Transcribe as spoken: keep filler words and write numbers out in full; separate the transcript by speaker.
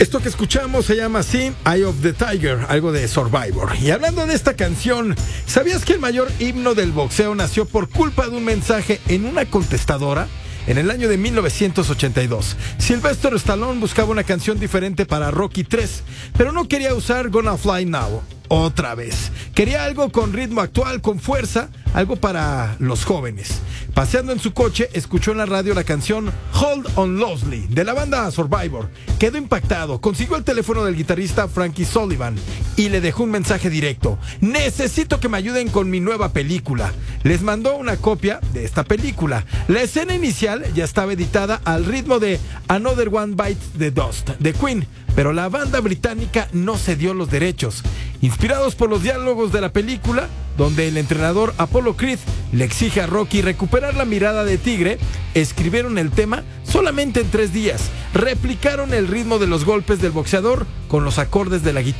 Speaker 1: Esto que escuchamos se llama así, Eye of the Tiger, algo de Survivor. Y hablando de esta canción, ¿sabías que el mayor himno del boxeo nació por culpa de un mensaje en una contestadora? En el año de mil novecientos ochenta y dos, Sylvester Stallone buscaba una canción diferente para Rocky tres, pero no quería usar Gonna Fly Now otra vez. Quería algo con ritmo actual, con fuerza, algo para los jóvenes. Paseando en su coche, escuchó en la radio la canción Hold On Loosely de la banda Survivor. Quedó impactado, consiguió el teléfono del guitarrista Frankie Sullivan y le dejó un mensaje directo: necesito que me ayuden con mi nueva película. Les mandó una copia de esta película. La escena inicial ya estaba editada al ritmo de Another One Bites the Dust de Queen, pero la banda británica no cedió los derechos. Inspirados por los diálogos de la película, donde el entrenador Apollo Creed le exige a Rocky recuperar la mirada de tigre, escribieron el tema solamente en tres días. Replicaron el ritmo de los golpes del boxeador con los acordes de la guitarra.